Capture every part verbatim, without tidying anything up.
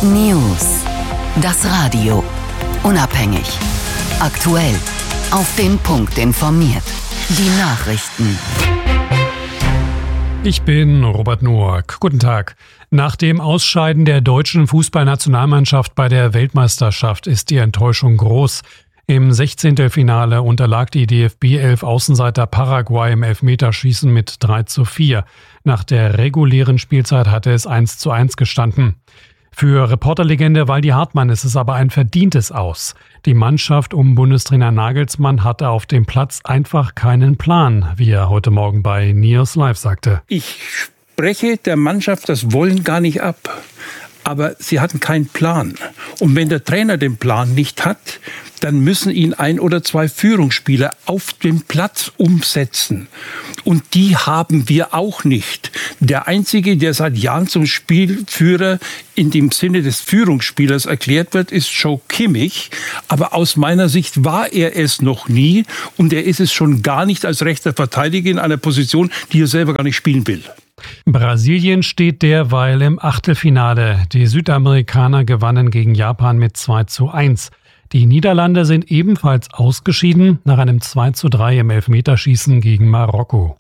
News. Das Radio. Unabhängig. Aktuell. Auf den Punkt informiert. Die Nachrichten. Ich bin Robert Noack. Guten Tag. Nach dem Ausscheiden der deutschen Fußballnationalmannschaft bei der Weltmeisterschaft ist die Enttäuschung groß. Im Sechzehntelfinale unterlag die D F B-Elf Außenseiter Paraguay im Elfmeterschießen mit drei zu vier. Nach der regulären Spielzeit hatte es eins zu eins gestanden. Für Reporterlegende Waldi Hartmann ist es aber ein verdientes Aus. Die Mannschaft um Bundestrainer Nagelsmann hatte auf dem Platz einfach keinen Plan, wie er heute Morgen bei News Live sagte. Ich spreche der Mannschaft das Wollen gar nicht ab. Aber sie hatten keinen Plan. Und wenn der Trainer den Plan nicht hat, dann müssen ihn ein oder zwei Führungsspieler auf dem Platz umsetzen. Und die haben wir auch nicht. Der Einzige, der seit Jahren zum Spielführer in dem Sinne des Führungsspielers erklärt wird, ist Joe Kimmich. Aber aus meiner Sicht war er es noch nie. Und er ist es schon gar nicht als rechter Verteidiger in einer Position, die er selber gar nicht spielen will. Brasilien steht derweil im Achtelfinale. Die Südamerikaner gewannen gegen Japan mit zwei zu eins. Die Niederlande sind ebenfalls ausgeschieden nach einem zwei zu drei im Elfmeterschießen gegen Marokko.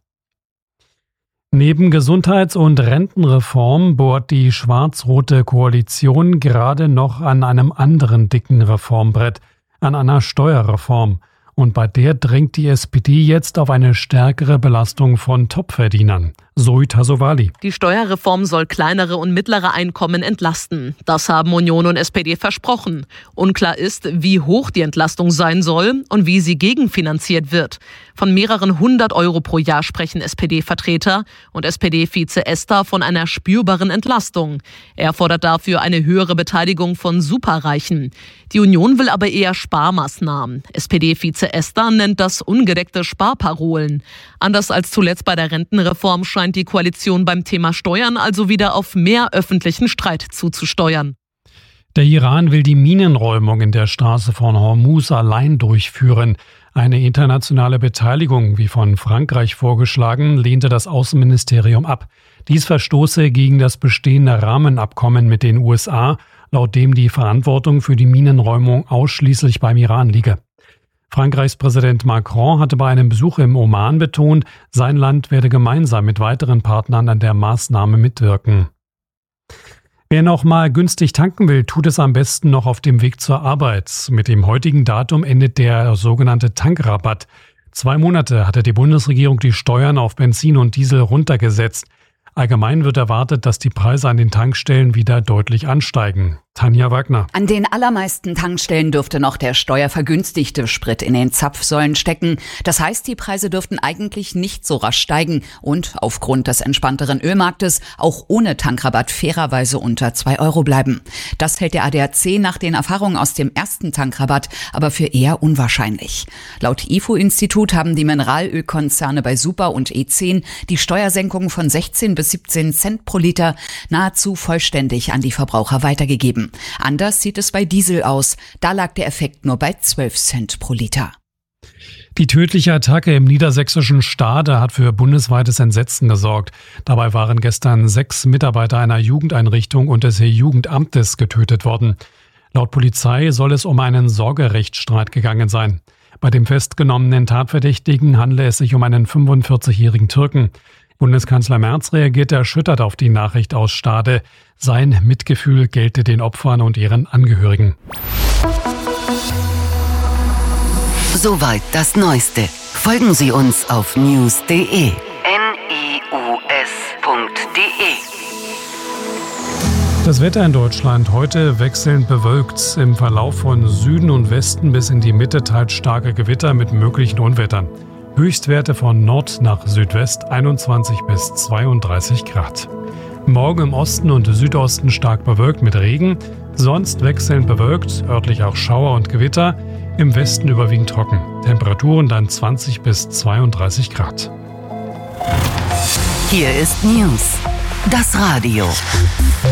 Neben Gesundheits- und Rentenreform bohrt die schwarz-rote Koalition gerade noch an einem anderen dicken Reformbrett, an einer Steuerreform. Und bei der drängt die S P D jetzt auf eine stärkere Belastung von Topverdienern. Zoe Tassovali. Die Steuerreform soll kleinere und mittlere Einkommen entlasten. Das haben Union und S P D versprochen. Unklar ist, wie hoch die Entlastung sein soll und wie sie gegenfinanziert wird. Von mehreren hundert Euro pro Jahr sprechen S P D-Vertreter und S P D-Vize Esser von einer spürbaren Entlastung. Er fordert dafür eine höhere Beteiligung von Superreichen. Die Union will aber eher Sparmaßnahmen. S P D-Vize Esser nennt das ungedeckte Sparparolen. Anders als zuletzt bei der Rentenreform scheint die Koalition beim Thema Steuern also wieder auf mehr öffentlichen Streit zuzusteuern. Der Iran will die Minenräumung in der Straße von Hormuz allein durchführen. Eine internationale Beteiligung, wie von Frankreich vorgeschlagen, lehnte das Außenministerium ab. Dies verstoße gegen das bestehende Rahmenabkommen mit den U S A, laut dem die Verantwortung für die Minenräumung ausschließlich beim Iran liege. Frankreichs Präsident Macron hatte bei einem Besuch im Oman betont, sein Land werde gemeinsam mit weiteren Partnern an der Maßnahme mitwirken. Wer noch mal günstig tanken will, tut es am besten noch auf dem Weg zur Arbeit. Mit dem heutigen Datum endet der sogenannte Tankrabatt. Zwei Monate hatte die Bundesregierung die Steuern auf Benzin und Diesel runtergesetzt. Allgemein wird erwartet, dass die Preise an den Tankstellen wieder deutlich ansteigen. Tanja Wagner. An den allermeisten Tankstellen dürfte noch der steuervergünstigte Sprit in den Zapfsäulen stecken. Das heißt, die Preise dürften eigentlich nicht so rasch steigen und aufgrund des entspannteren Ölmarktes auch ohne Tankrabatt fairerweise unter zwei Euro bleiben. Das hält der A D A C nach den Erfahrungen aus dem ersten Tankrabatt aber für eher unwahrscheinlich. Laut I F O-Institut haben die Mineralölkonzerne bei Super und E zehn die Steuersenkung von sechzehn bis siebzehn Cent pro Liter nahezu vollständig an die Verbraucher weitergegeben. Anders sieht es bei Diesel aus. Da lag der Effekt nur bei zwölf Cent pro Liter. Die tödliche Attacke im niedersächsischen Stade hat für bundesweites Entsetzen gesorgt. Dabei waren gestern sechs Mitarbeiter einer Jugendeinrichtung und des Jugendamtes getötet worden. Laut Polizei soll es um einen Sorgerechtsstreit gegangen sein. Bei dem festgenommenen Tatverdächtigen handele es sich um einen fünfundvierzigjährigen Türken. Bundeskanzler Merz reagierte erschüttert auf die Nachricht aus Stade. Sein Mitgefühl gelte den Opfern und ihren Angehörigen. Soweit das Neueste. Folgen Sie uns auf news punkt de. N I U S punkt de. Das Wetter in Deutschland heute wechselnd bewölkt. Im Verlauf von Süden und Westen bis in die Mitte teils starke Gewitter mit möglichen Unwettern. Höchstwerte von Nord nach Südwest einundzwanzig bis zweiunddreißig Grad. Morgen im Osten und Südosten stark bewölkt mit Regen, sonst wechselnd bewölkt, örtlich auch Schauer und Gewitter, im Westen überwiegend trocken. Temperaturen dann zwanzig bis zweiunddreißig Grad. Hier ist News, das Radio.